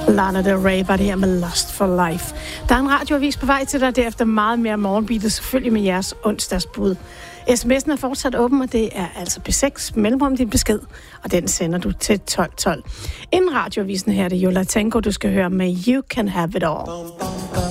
Lana Del Rey var det her med Lost for Life. Der er en radioavis på vej til dig, derefter meget mere morgenbeatet, selvfølgelig med jeres onsdagsbud. SMS'en er fortsat åben, og det er altså P6 mellemrum din besked, og den sender du til 1212. Inden radioavisen her, det er Yola Tango, du skal høre med You Can Have It All.